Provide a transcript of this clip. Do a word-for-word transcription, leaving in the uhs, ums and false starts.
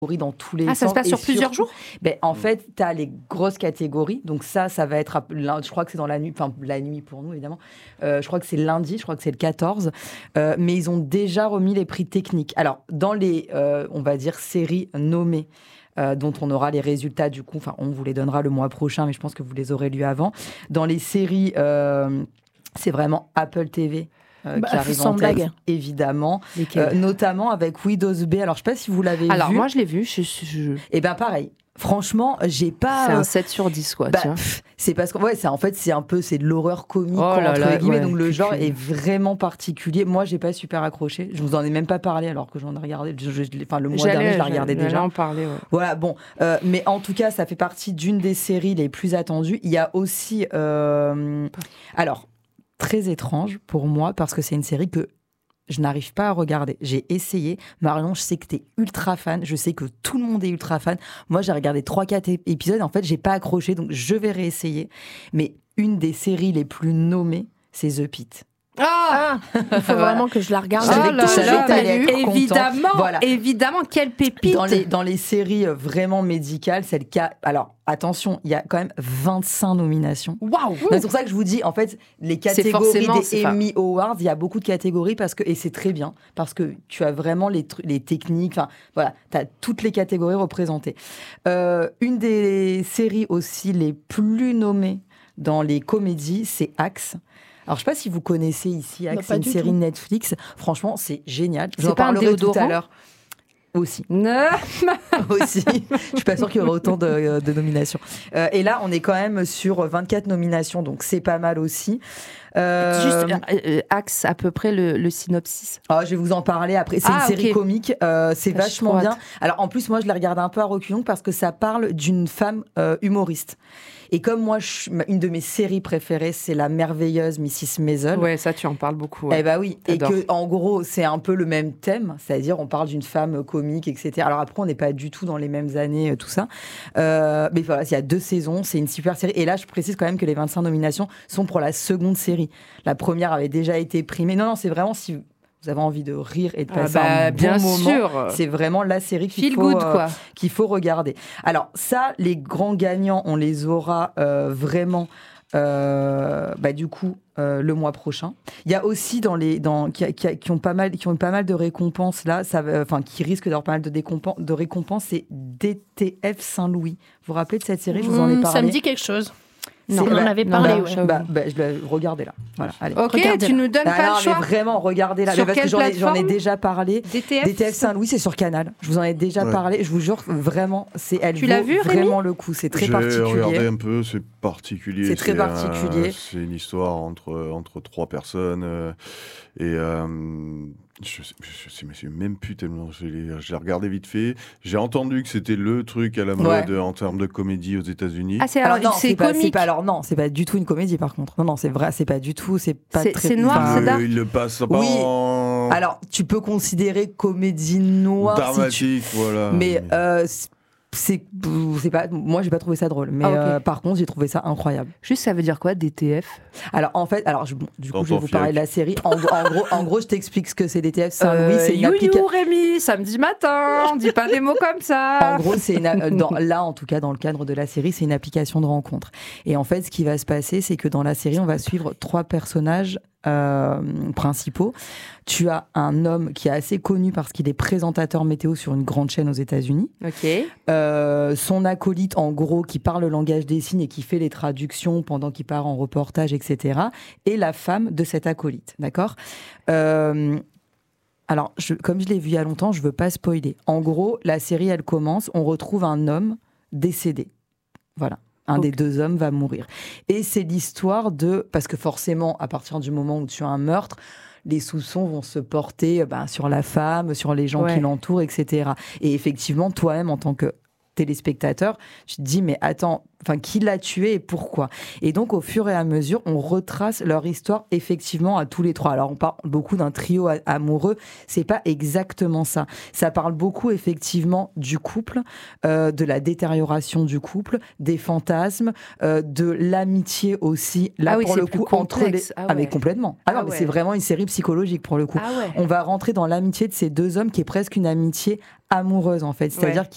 dans tous les ah, ça sens. se passe Et sur plusieurs surtout, jours ben, en fait, tu as les grosses catégories. Donc ça, ça va être, je crois que c'est dans la nuit, enfin la nuit pour nous évidemment. Euh, je crois que c'est lundi, je crois que c'est le quatorze. Euh, mais ils ont déjà remis les prix techniques. Alors, dans les, euh, on va dire, séries nommées, Euh, dont on aura les résultats du coup, enfin on vous les donnera le mois prochain, mais je pense que vous les aurez lus avant. Dans les séries, euh, c'est vraiment Apple T V euh, bah, qui arrive sans en tête, blague. évidemment, euh, notamment avec Windows B. Alors je sais pas si vous l'avez Alors, vu. Alors moi je l'ai vu, je, je... Et ben pareil. Franchement, j'ai pas. C'est un sept sur dix, quoi. Bah, tu vois. pff, c'est parce que, ouais, c'est, en fait, c'est un peu c'est de l'horreur comique, oh quoi, là entre là, guillemets. ouais, donc le genre cucu. est vraiment particulier. Moi, j'ai pas super accroché. Je vous en ai même pas parlé alors que j'en ai regardé. Je, je, enfin, le mois j'allais, dernier, je la regardais j'allais déjà. en parler, ouais. Voilà, bon. Euh, mais en tout cas, ça fait partie d'une des séries les plus attendues. Il y a aussi. Euh, alors, très étrange pour moi parce que c'est une série que je n'arrive pas à regarder. J'ai essayé. Marion, je sais que tu es ultra fan. Je sais que tout le monde est ultra fan. Moi, j'ai regardé trois quatre épisodes. En fait, j'ai pas accroché. Donc, je vais réessayer. Mais une des séries les plus nommées, c'est The Pitt. Ah, il faut vraiment que je la regarde. Je savais Oh que- là je savais là, que t'allais mais être content. évidemment, Voilà. évidemment, quelle pépite. Dans les, dans les séries vraiment médicales, c'est le cas. Alors, attention, il y a quand même vingt-cinq nominations. Waouh. C'est pour ça que je vous dis, en fait, les catégories des pas... Emmy Awards, il y a beaucoup de catégories parce que, et c'est très bien, parce que tu as vraiment les, les techniques, enfin, voilà, tu as toutes les catégories représentées. Euh, une des séries aussi les plus nommées dans les comédies, c'est Axe. Alors, je ne sais pas si vous connaissez ici Axe, c'est une série tout. Netflix. Franchement, c'est génial. C'est Je vous en pas un parlerai tout à déodorant l'heure. Aussi. Non. Aussi. Je suis pas sûre qu'il y aura autant de, de nominations. Euh, et là, on est quand même sur vingt-quatre nominations, donc c'est pas mal aussi. Euh... Juste, euh, euh, Axe, à peu près le, le synopsis. Oh, je vais vous en parler après. C'est ah, une série okay. comique, euh, c'est ah, vachement bien. Alors en plus, moi, je l'ai regardé un peu à reculons parce que ça parle d'une femme euh, humoriste. Et comme moi, je, une de mes séries préférées, c'est la merveilleuse missus Maisel. Ouais, ça, tu en parles beaucoup. Ouais. Eh bah oui. T'adores. Et que, en gros, c'est un peu le même thème, c'est-à-dire on parle d'une femme comique, et cetera. Alors après, on n'est pas du tout dans les mêmes années, tout ça. Euh, mais voilà, il y a deux saisons, c'est une super série. Et là, je précise quand même que les vingt-cinq nominations sont pour la seconde série. La première avait déjà été primée. Non, non, c'est vraiment si vous avez envie de rire et de passer ah bah, un bon bien moment, sûr. C'est vraiment la série qu'il Feel faut, good, quoi. Euh, qu'il faut regarder. Alors ça, les grands gagnants, on les aura euh, vraiment euh, bah, du coup euh, le mois prochain. Il y a aussi dans les dans qui, qui, qui ont pas mal qui ont pas mal de récompenses là, ça enfin qui risquent d'avoir pas mal de, décompen- de récompenses, c'est D T F Saint-Louis. Vous vous rappelez de cette série? Je vous en ai parlé. Ça me dit quelque chose. Non, on en bah, avait non, parlé. bah, Ouais. bah, bah, je l'ai regardé là. Voilà, allez. Ok, regardez tu là. nous donnes Bah, pas non, le choix. mais vraiment, regardez là. Sur Parce que quelle j'en ai, j'en ai plateforme déjà parlé. D T F, D T F Saint-Louis, c'est sur Canal. Je vous en ai déjà ouais. parlé. Je vous jure, vraiment, c'est elle tu vaut l'as vu, vraiment Rémi le coup. C'est très J'ai particulier. regardé un peu, c'est particulier. C'est très c'est particulier. Un, c'est une histoire entre, entre trois personnes. Euh, et euh, je sais, je sais, je sais même plus tellement. Je l'ai, je l'ai regardé vite fait. J'ai entendu que c'était le truc à la mode Ouais. en termes de comédie aux États-Unis. Ah, c'est, Alors, alors, non, c'est, c'est pas, comique. c'est pas, alors non, c'est pas du tout une comédie par contre. Non, non, c'est vrai, c'est pas du tout. C'est pas C'est- très. c'est noir, enfin, c'est dark. Euh, il le passe pas Oui. en Alors, tu peux considérer comédie noire, dramatique, si tu... voilà. mais euh, c'est, c'est pas. Moi, j'ai pas trouvé ça drôle. Mais Ah, ok. euh, par contre, j'ai trouvé ça incroyable. Juste, ça veut dire quoi, D T F? Alors en fait, alors je, bon, du coup, Dans je vais ton vous parler fiac. de la série. En, gros- en gros, en gros, je t'explique ce que c'est D T F Saint-Louis. Euh, c'est une you, application. you, Rémi, samedi matin, dis pas des mots comme ça. En gros, c'est une, euh, dans, là, en tout cas, dans le cadre de la série, c'est une application de rencontre. Et en fait, ce qui va se passer, c'est que dans la série, on va suivre trois personnages euh, principaux. Tu as un homme qui est assez connu parce qu'il est présentateur météo sur une grande chaîne aux États-Unis. Ok. Euh, son acolyte, en gros, qui parle le langage des signes et qui fait les traductions pendant qu'il part en reportage, et cetera. Et la femme de cet acolyte, d'accord euh, Alors, je, comme je l'ai vu il y a longtemps, je ne veux pas spoiler. En gros, la série, elle commence, on retrouve un homme décédé. Voilà. Un Ok. des deux hommes va mourir. Et c'est l'histoire de... Parce que forcément, à partir du moment où tu as un meurtre, les soupçons vont se porter ben, sur la femme, sur les gens Ouais. qui l'entourent, et cetera. Et effectivement, toi-même, en tant que téléspectateur, tu te dis, mais attends, enfin, qui l'a tué et pourquoi? Et donc, au fur et à mesure, on retrace leur histoire effectivement à tous les trois. Alors, on parle beaucoup d'un trio a- amoureux, c'est pas exactement ça. Ça parle beaucoup effectivement du couple, euh, de la détérioration du couple, des fantasmes, euh, de l'amitié aussi. Là, Ah oui, pour c'est le plus coup, entre les... complexe. Ah Ah, mais ouais. complètement. Ah, Ah non, mais ouais. c'est vraiment une série psychologique pour le coup. Ah ouais. On va rentrer dans l'amitié de ces deux hommes qui est presque une amitié amoureuse en fait. C'est-à-dire Ouais.